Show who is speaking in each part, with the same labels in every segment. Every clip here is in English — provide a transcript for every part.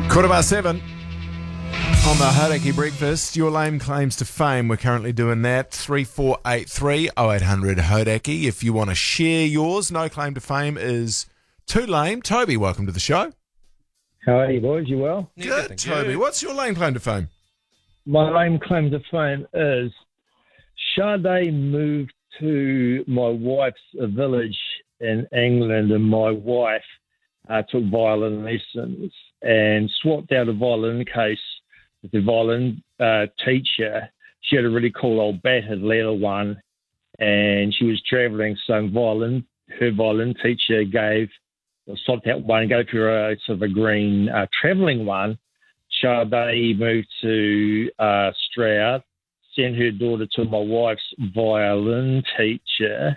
Speaker 1: 7 on the Hodaki Breakfast. Your lame claims to fame. We're currently doing that. 3483 0800 Hodaki. If you want to share yours, no claim to fame is too lame. Toby, welcome to the show.
Speaker 2: How are you, boys? You well?
Speaker 1: Good, Toby. What's your lame claim to fame?
Speaker 2: My lame claim to fame is Sade moved to my wife's village in England, and my wife took violin lessons and swapped out a violin case with the violin teacher. She had a really cool old battered leather one, and she was travelling, so her violin teacher swapped out one and gave her a sort of a green travelling one. Sade moved to Stroud, sent her daughter to my wife's violin teacher,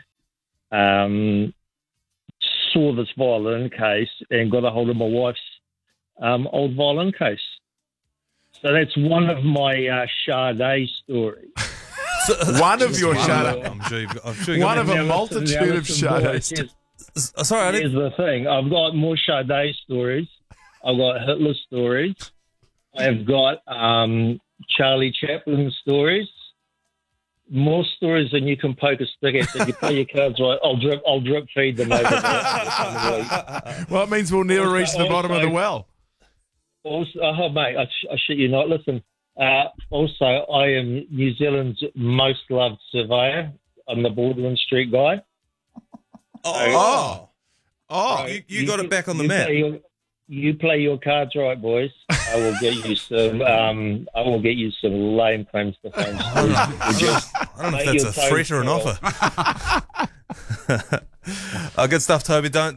Speaker 2: saw this violin case and got a hold of my wife's old violin case. So that's one of my Sade stories.
Speaker 1: One of your Sade.
Speaker 3: I'm sure you
Speaker 1: One
Speaker 3: got
Speaker 1: of a multitude of Sade stories.
Speaker 3: Sorry,
Speaker 2: Here's the thing. I've got more Sade stories. I've got Hitler stories. I've got Charlie Chaplin stories. More stories than you can poke a stick at. So if you play your cards right, I'll drip feed them over there.
Speaker 1: Well, it means we'll never reach the bottom of the well.
Speaker 2: Also, oh, mate, I shit you not. Listen, also, I am New Zealand's most loved surveyor. I'm the Baldwin Street guy.
Speaker 3: Oh,
Speaker 2: So
Speaker 3: you got it back on the map.
Speaker 2: You play your cards right, boys. I will get you some. I will get you some lame claims to fame.
Speaker 3: I don't know if that's a threat or an offer. Good stuff, Toby. Don't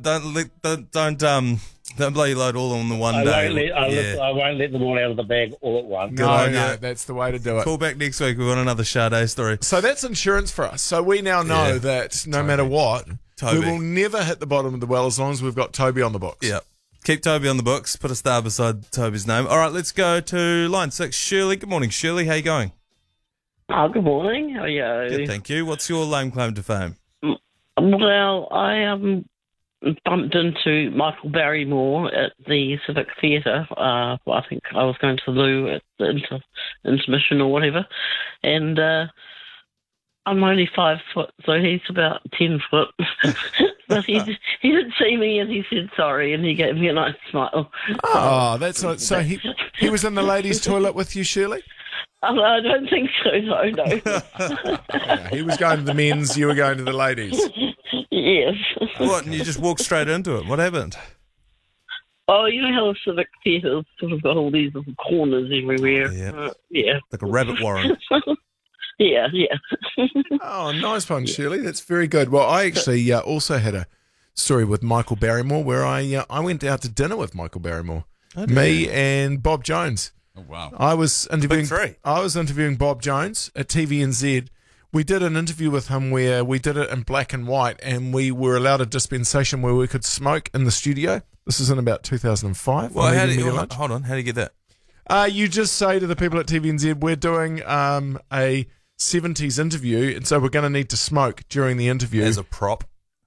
Speaker 3: blow your load all on the one day.
Speaker 2: I won't let them all out of the bag all at once.
Speaker 1: No, that's the way to do it.
Speaker 3: Call back next week. We've got another Sade story.
Speaker 1: So that's insurance for us. So we now know that no matter what,
Speaker 3: Toby.
Speaker 1: we will never hit the bottom of the well as long as we've got Toby on the books.
Speaker 3: Yeah. Keep Toby on the books. Put a star beside Toby's name. All right, let's go to line 6. Shirley. Good morning, Shirley. How you going?
Speaker 4: Oh, good morning. How are you?
Speaker 3: Good, thank you. What's your lame claim to fame?
Speaker 4: Well, I bumped into Michael Barrymore at the Civic Theatre. I think I was going to the loo at the intermission or whatever. And I'm only 5 foot, so he's about 10 foot. But he did see me and he said sorry and he gave me a nice smile.
Speaker 1: Oh, that's not, so he was in the ladies' toilet with you, Shirley?
Speaker 4: I don't think so, no.
Speaker 1: Yeah, he was going to the men's, you were going to the ladies.
Speaker 4: Yes.
Speaker 3: What, and you just walked straight into it? What happened?
Speaker 4: Oh, you know how the Civic Theatre's sort of got all these little corners everywhere?
Speaker 3: Yeah.
Speaker 4: Yeah.
Speaker 3: Like a rabbit warren.
Speaker 4: Yeah.
Speaker 1: Oh, nice one, Shirley. That's very good. Well, I actually also had a story with Michael Barrymore where I went out to dinner with Michael Barrymore. Me and Bob Jones.
Speaker 5: Oh, wow.
Speaker 1: I was interviewing Bob Jones at TVNZ. We did an interview with him where we did it in black and white, and we were allowed a dispensation where we could smoke in the studio. This is in about 2005.
Speaker 3: Well, hold on. How do you get that?
Speaker 1: You just say to the people at TVNZ, we're doing a 70s interview, and so we're going to need to smoke during the interview.
Speaker 3: As a prop.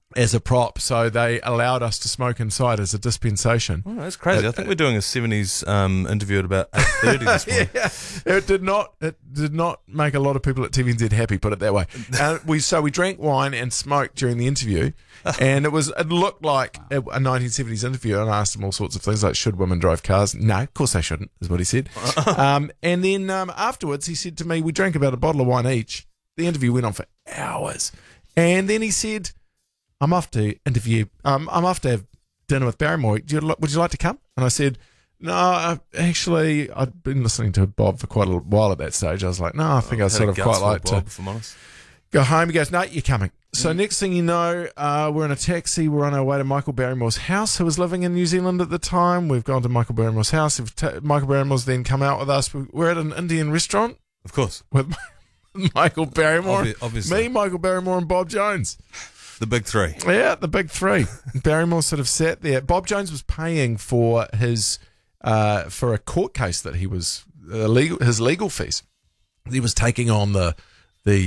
Speaker 1: So they allowed us to smoke inside as a dispensation.
Speaker 3: Oh, that's crazy. I think we're doing a 70s interview at about 8:30 this morning.
Speaker 1: Yeah, it did not make a lot of people at TVNZ happy, put it that way. We drank wine and smoked during the interview, and it looked like a 1970s interview, and I asked him all sorts of things like, should women drive cars? No, of course they shouldn't, is what he said. And then afterwards he said to me, we drank about a bottle of wine each. The interview went on for hours. And then he said, I'm off to have dinner with Barrymore. Would you like to come? And I said, no, actually, I'd been listening to Bob for quite a while at that stage. I was like, no, I think I'd sort of quite like
Speaker 3: Bob,
Speaker 1: to
Speaker 3: if I'm honest.
Speaker 1: Go home. He goes, no, you're coming. So next thing you know, we're in a taxi. We're on our way to Michael Barrymore's house, who was living in New Zealand at the time. We've gone to Michael Barrymore's house. Michael Barrymore's then come out with us. We're at an Indian restaurant.
Speaker 3: Of course.
Speaker 1: With Michael Barrymore.
Speaker 3: Obviously.
Speaker 1: Me, Michael Barrymore, and Bob Jones.
Speaker 3: The big three.
Speaker 1: Yeah, the big three. Barrymore sort of sat there. Bob Jones was paying for his for a court case that he was his legal fees. He was taking on the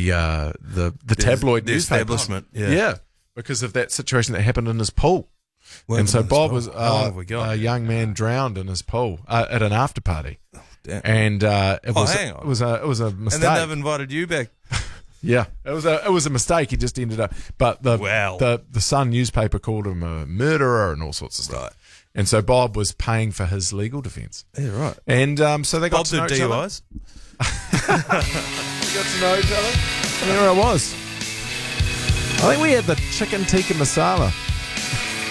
Speaker 1: tabloid
Speaker 3: the
Speaker 1: newspaper.
Speaker 3: establishment.
Speaker 1: Yeah, because of that situation that happened in his pool.
Speaker 3: What
Speaker 1: and so
Speaker 3: happened in
Speaker 1: Bob
Speaker 3: his
Speaker 1: was
Speaker 3: pool? How long have we got?
Speaker 1: a young man drowned in his pool at an after party,
Speaker 3: Damn.
Speaker 1: and it was
Speaker 3: hang on.
Speaker 1: it was a mistake.
Speaker 3: And then they've invited you back.
Speaker 1: Yeah, it was a mistake. He just ended up, but
Speaker 3: Wow.
Speaker 1: the Sun newspaper called him a murderer and all sorts of stuff.
Speaker 3: Right.
Speaker 1: And so Bob was paying for his legal defence.
Speaker 3: Yeah, right.
Speaker 1: And so they got
Speaker 3: Bob
Speaker 1: to
Speaker 3: did
Speaker 1: know each other.
Speaker 3: DUIs.
Speaker 1: We got to know each other. And there I was. I think we had the chicken tikka masala.